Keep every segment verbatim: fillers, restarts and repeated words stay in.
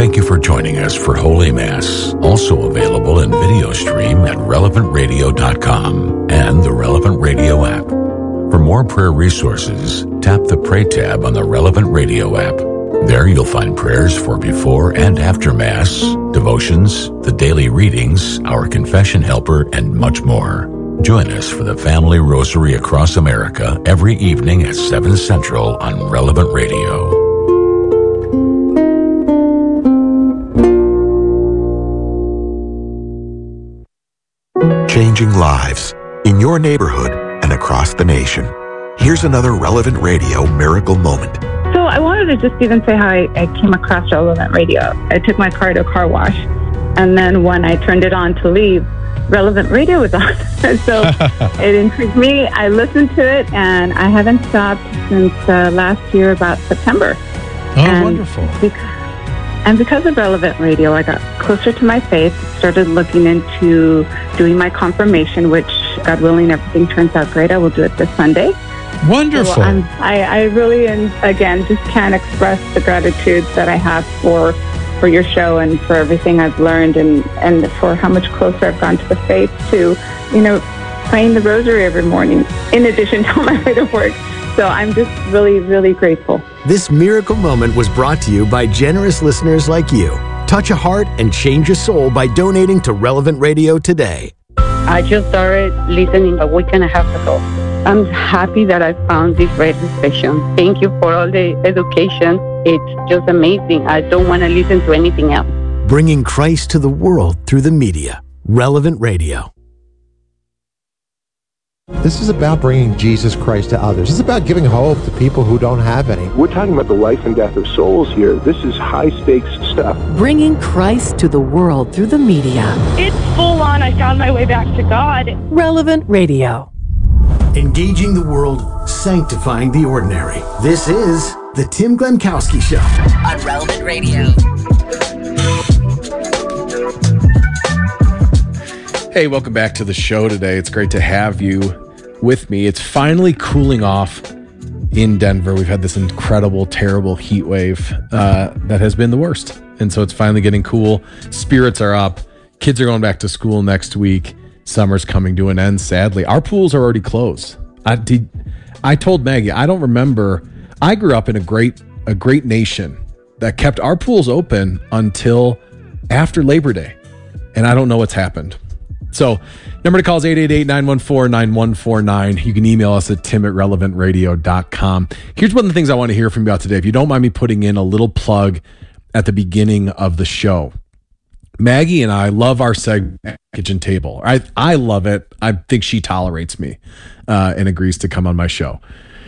Thank you for joining us for Holy Mass, also available in video stream at relevant radio dot com and the Relevant Radio app. For more prayer resources, tap the Pray tab on the Relevant Radio app. There you'll find prayers for before and after Mass, devotions, the daily readings, our confession helper, and much more. Join us for the Family Rosary across America every evening at seven Central on Relevant Radio. Changing lives in your neighborhood and across the nation. Here's another Relevant Radio miracle moment. So I wanted to just even say how I, I came across Relevant Radio. I took my car to a car wash, and then when I turned it on to leave, Relevant Radio was on. So it intrigued me. I listened to it, and I haven't stopped since uh, last year, about September. Oh, and wonderful. Because, and because of Relevant Radio, I got closer to my faith, started looking into doing my confirmation, which, God willing, everything turns out great. I will do it this Sunday. Wonderful. So I'm, I, I really, and again, just can't express the gratitude that I have for for your show and for everything I've learned, and, and for how much closer I've gone to the faith, to, you know, praying the rosary every morning, in addition to my way to work. So I'm just really, really grateful. This miracle moment was brought to you by generous listeners like you. Touch a heart and change a soul by donating to Relevant Radio today. I just started listening a week and a half ago. I'm happy that I found this radio station. Thank you for all the education. It's just amazing. I don't want to listen to anything else. Bringing Christ to the world through the media. Relevant Radio. This is about bringing Jesus Christ to others. It's about giving hope to people who don't have any. We're talking about the life and death of souls here. This is high-stakes stuff. Bringing Christ to the world through the media. It's full on. I found my way back to God. Relevant Radio. Engaging the world, sanctifying the ordinary. This is The Tim Glemkowski Show on Relevant Radio. Hey, welcome back to the show today. It's great to have you with me. It's finally cooling off in Denver. We've had this incredible, terrible heat wave uh, that has been the worst. And so it's finally getting cool. Spirits are up. Kids are going back to school next week. Summer's coming to an end, sadly. Our pools are already closed. I did. I told Maggie, I don't remember. I grew up in a great, a great nation that kept our pools open until after Labor Day. And I don't know what's happened. So number to call is eight eight eight, nine one four, nine one four nine. You can email us at tim at relevant radio dot com. Here's one of the things I want to hear from you about today. If you don't mind me putting in a little plug at the beginning of the show. Maggie and I love our segment, Kitchen Table. I I love it. I think she tolerates me uh, and agrees to come on my show.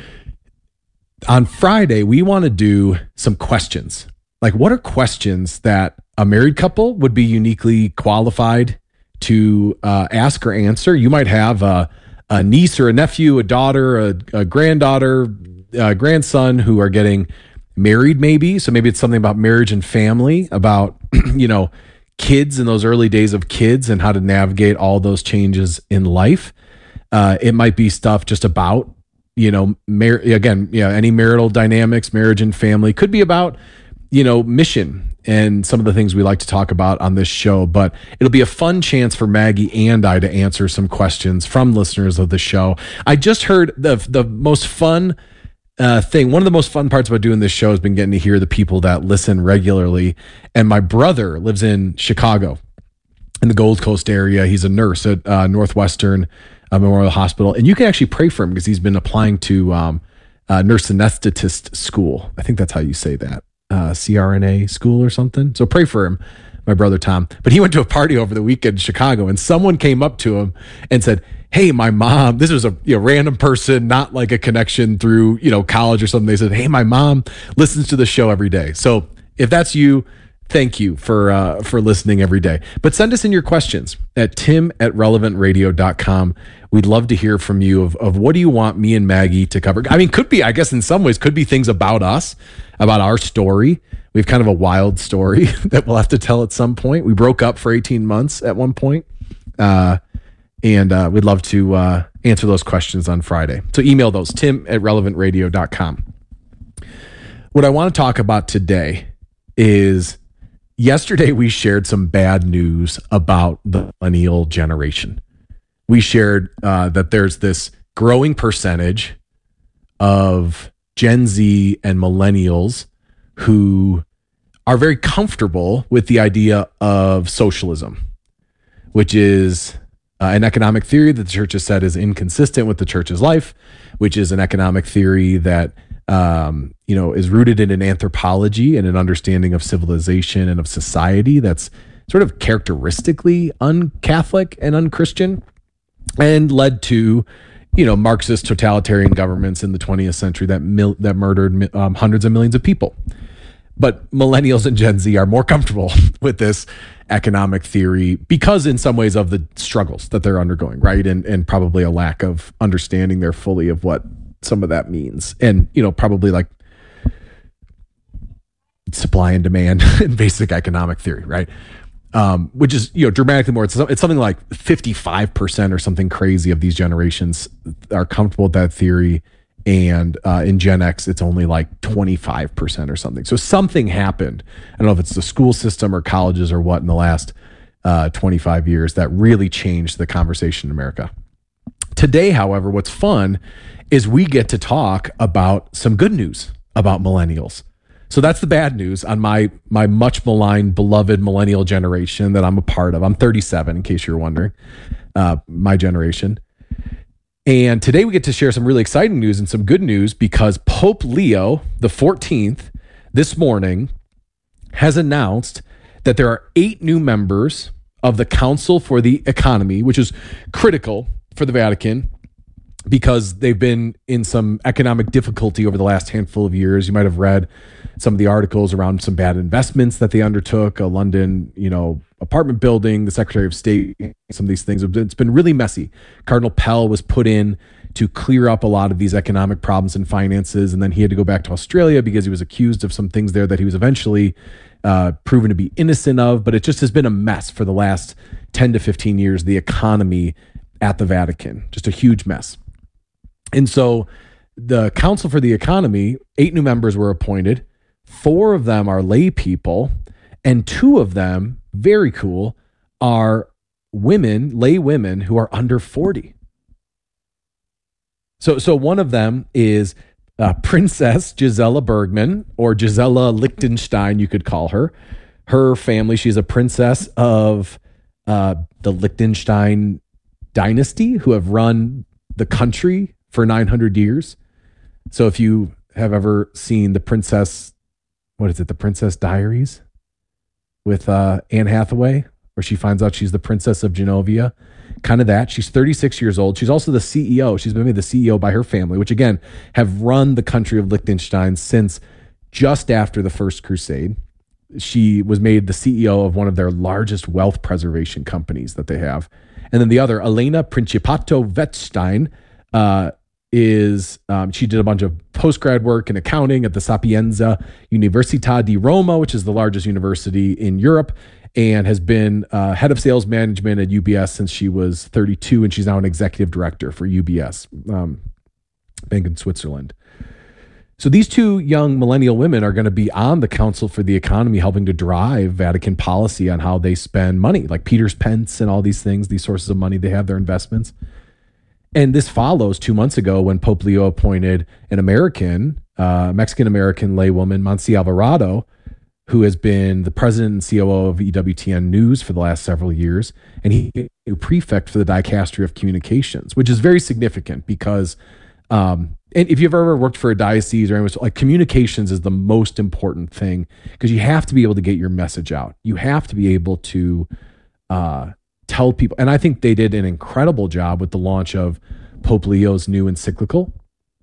On Friday, we want to do some questions. Like, what are questions that a married couple would be uniquely qualified to uh, ask or answer? You might have a, a niece or a nephew, a daughter, a, a granddaughter, a grandson who are getting married maybe. So maybe it's something about marriage and family, about, you know, kids in those early days of kids and how to navigate all those changes in life. Uh, it might be stuff just about, you know, mar- again, yeah, any marital dynamics, marriage and family. Could be about, you know, mission and some of the things we like to talk about on this show. But it'll be a fun chance for Maggie and I to answer some questions from listeners of the show. I just heard the the most fun uh, thing. One of the most fun parts about doing this show has been getting to hear the people that listen regularly. And my brother lives in Chicago, in the Gold Coast area. He's a nurse at uh, Northwestern uh, Memorial Hospital. And you can actually pray for him because he's been applying to um, uh, nurse anesthetist school. I think that's how you say that. Uh, C R N A school or something. So pray for him, my brother Tom. But he went to a party over the weekend in Chicago, and someone came up to him and said, "Hey, my mom," this was a you know, random person, not like a connection through, you know, college or something. They said, "Hey, my mom listens to the show every day." So if that's you, thank you for uh, for listening every day. But send us in your questions at tim at relevant radio dot com. We'd love to hear from you of, of what do you want me and Maggie to cover? I mean, could be, I guess in some ways, could be things about us, about our story. We have kind of a wild story that we'll have to tell at some point. We broke up for eighteen months at one point. Uh, and uh, we'd love to uh, answer those questions on Friday. So email those, tim at relevant radio dot com. What I want to talk about today is Yesterday, we shared some bad news about the millennial generation. We shared uh, that there's this growing percentage of Gen Z and millennials who are very comfortable with the idea of socialism, which is uh, an economic theory that the church has said is inconsistent with the church's life, which is an economic theory that um, you know is rooted in an anthropology and an understanding of civilization and of society that's sort of characteristically un-Catholic and un-Christian, and led to you know Marxist totalitarian governments in the twentieth century that mil- that murdered um, hundreds of millions of people. But millennials and Gen Z are more comfortable with this economic theory because in some ways of the struggles that they're undergoing, right? And and probably a lack of understanding there fully of what some of that means. And, you know, probably like supply and demand in basic economic theory, right? Um, which is, you know, dramatically more. It's, it's something like fifty-five percent or something crazy of these generations are comfortable with that theory. And uh, in Gen X, it's only like twenty-five percent or something. So something happened. I don't know if it's the school system or colleges or what in the last uh, twenty-five years that really changed the conversation in America. Today, however, what's fun is we get to talk about some good news about millennials. So that's the bad news on my my much maligned, beloved millennial generation that I'm a part of. I'm thirty-seven, in case you're wondering, uh, my generation. And today we get to share some really exciting news and some good news because Pope Leo the fourteenth this morning has announced that there are eight new members of the Council for the Economy, which is critical for the Vatican because they've been in some economic difficulty over the last handful of years. You might have read some of the articles around some bad investments that they undertook, a London, you know, apartment building, the Secretary of State, some of these things. It's been really messy. Cardinal Pell was put in to clear up a lot of these economic problems and finances, and then he had to go back to Australia because he was accused of some things there that he was eventually uh, proven to be innocent of. But it just has been a mess for the last ten to fifteen years, the economy at the Vatican, just a huge mess. And so the Council for the Economy, eight new members were appointed. Four of them are lay people, and two of them, very cool, are women, lay women who are under forty. So, so one of them is uh, Princess Gisela Bergman, or Gisela Liechtenstein, you could call her. Her family, she's a princess of uh, the Liechtenstein dynasty, who have run the country for nine hundred years. So if you have ever seen the Princess, what is it, the Princess Diaries with uh, Anne Hathaway, where she finds out she's the Princess of Genovia, kind of that. She's thirty-six years old. She's also the C E O. She's been made the C E O by her family, which again, have run the country of Liechtenstein since just after the First Crusade. She was made the C E O of one of their largest wealth preservation companies that they have. And then the other, Elena Principato Wettstein, uh, is um, she did a bunch of post-grad work in accounting at the Sapienza Università di Roma, which is the largest university in Europe, and has been uh, head of sales management at U B S since she was thirty-two, and she's now an executive director for U B S, um, bank in Switzerland. So these two young millennial women are going to be on the Council for the Economy, helping to drive Vatican policy on how they spend money, like Peter's Pence and all these things, these sources of money they have, their investments. And this follows two months ago when Pope Leo appointed an American, uh, Mexican-American laywoman, Mansi Alvarado, who has been the president and C O O of E W T N News for the last several years. And he is prefect for the Dicastery of Communications, which is very significant because um, and if you've ever worked for a diocese or anything, like communications is the most important thing because you have to be able to get your message out. You have to be able to uh, tell people. And I think they did an incredible job with the launch of Pope Leo's new encyclical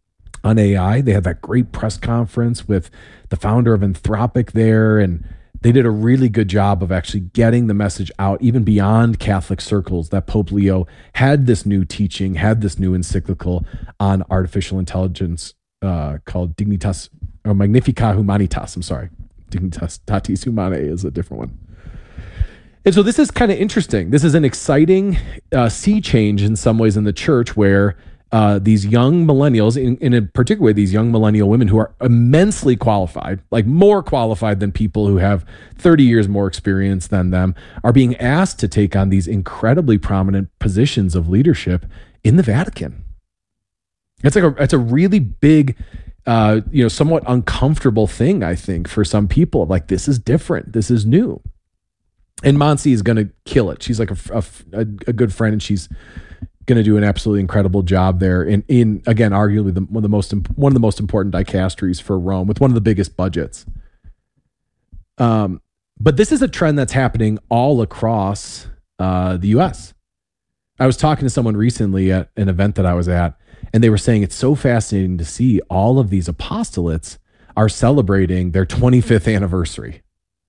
on A I. They had that great press conference with the founder of Anthropic there, and they did a really good job of actually getting the message out even beyond Catholic circles that Pope Leo had this new teaching, had this new encyclical on artificial intelligence uh, called Dignitas or Magnificat Humanitas. I'm sorry. Dignitatis Humanae is a different one. And so this is kind of interesting. This is an exciting uh, sea change in some ways in the church where uh, these young millennials, in, in a particular way, these young millennial women who are immensely qualified, like more qualified than people who have thirty years more experience than them, are being asked to take on these incredibly prominent positions of leadership in the Vatican. It's like a, it's a really big, uh, you know, somewhat uncomfortable thing, I think, for some people. Like, this is different. This is new. And Monsi is going to kill it. She's like a, a, a good friend, and she's going to do an absolutely incredible job there. In, in again, arguably the, one of the most one of the most important dicasteries for Rome, with one of the biggest budgets. Um, but this is a trend that's happening all across uh, the U S. I was talking to someone recently at an event that I was at, and they were saying it's so fascinating to see all of these apostolates are celebrating their twenty-fifth anniversary.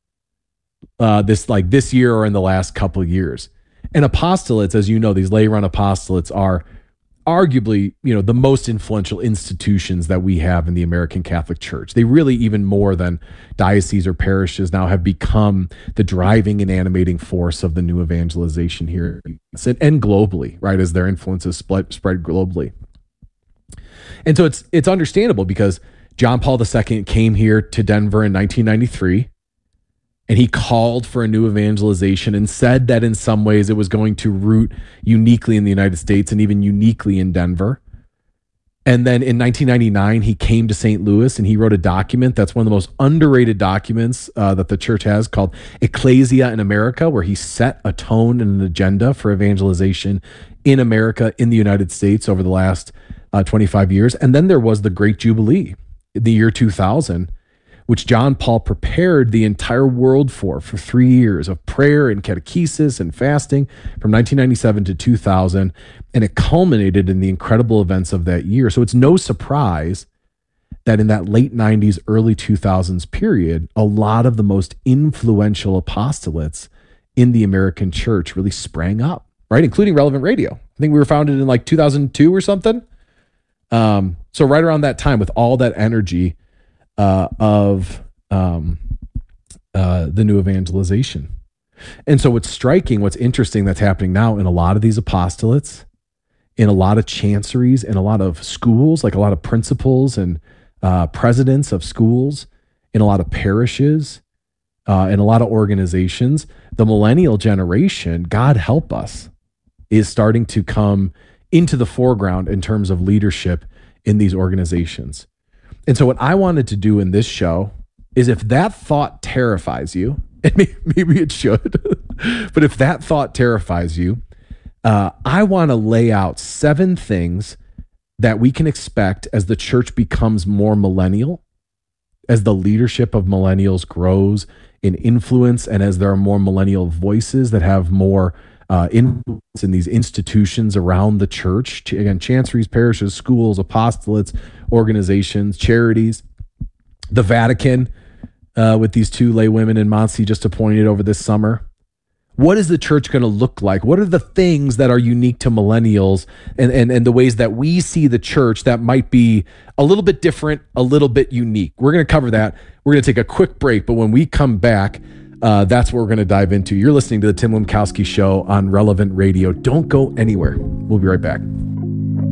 Uh, this like this year or in the last couple of years. And apostolates, as you know, these lay-run apostolates are arguably, you know, the most influential institutions that we have in the American Catholic Church. They really, even more than dioceses or parishes, now have become the driving and animating force of the new evangelization here and globally, right, as their influences spread, spread globally. And so it's it's understandable, because John Paul the Second came here to Denver in nineteen ninety-three, and he called for a new evangelization and said that in some ways it was going to root uniquely in the United States and even uniquely in Denver. And then in nineteen ninety-nine, he came to Saint Louis and he wrote a document that's one of the most underrated documents uh, that the church has, called Ecclesia in America, where he set a tone and an agenda for evangelization in America, in the United States, over the last uh, twenty-five years. And then there was the Great Jubilee in the year two thousand, which John Paul prepared the entire world for, for three years of prayer and catechesis and fasting from nineteen ninety-seven to two thousand. And it culminated in the incredible events of that year. So it's no surprise that in that late nineties, early two thousands period, a lot of the most influential apostolates in the American church really sprang up, right? Including Relevant Radio. I think we were founded in like two thousand two or something. Um, so right around that time, with all that energy Uh, of um, uh, the new evangelization. And so what's striking, what's interesting that's happening now in a lot of these apostolates, in a lot of chanceries, in a lot of schools, like a lot of principals and uh, presidents of schools, in a lot of parishes, uh, in a lot of organizations, the millennial generation, God help us, is starting to come into the foreground in terms of leadership in these organizations. And so what I wanted to do in this show is, if that thought terrifies you, and maybe it should, but if that thought terrifies you, uh, I want to lay out seven things that we can expect as the church becomes more millennial, as the leadership of millennials grows in influence, and as there are more millennial voices that have more uh, influence in these institutions around the church. Again, chanceries, parishes, schools, apostolates, organizations, charities, the Vatican, uh, with these two lay women and Monsi just appointed over this summer. What is the church going to look like? What are the things that are unique to millennials, and, and, and the ways that we see the church that might be a little bit different, a little bit unique? We're going to cover that. We're going to take a quick break, but when we come back, uh, that's what we're going to dive into. You're listening to the Tim Lemkowski Show on Relevant Radio. Don't go anywhere. We'll be right back.